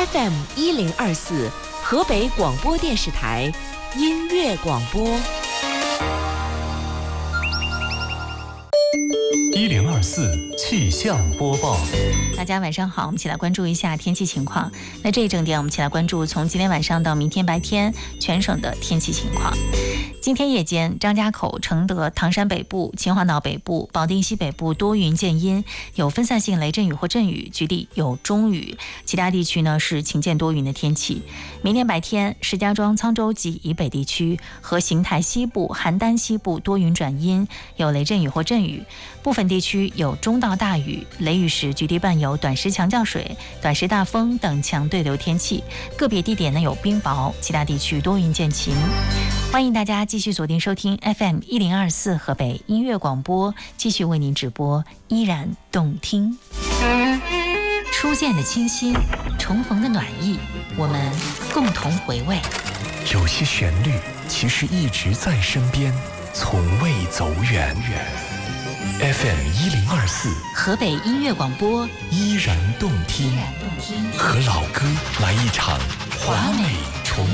FM1024河北广播电视台音乐广播。 1024气象播报。 大家晚上好，我们一起来关注一下天气情况。那这一整点我们一起来关注从今天晚上到明天白天全省的天气情况。今天夜间，张家口、承德、唐山北部、秦皇岛北部、保定西北部多云见阴，有分散性雷阵雨或阵雨，局地有中雨，其他地区呢是晴间多云的天气。明天白天，石家庄、沧州及以北地区和邢台西部、邯郸西部多云转阴，有雷阵雨或阵雨，部分地区有中到大雨，雷雨时局地伴有短时强降水、短时大风等强对流天气，个别地点呢有冰雹，其他地区多云见晴。欢迎大家继续锁定收听 FM1024河北音乐广播，继续为您直播依然动听。初见的清新，重逢的暖意，我们共同回味。 有些旋律其实一直在身边，从未走远。FM1024 河北音乐广播， 依然动听，和老歌来一场华美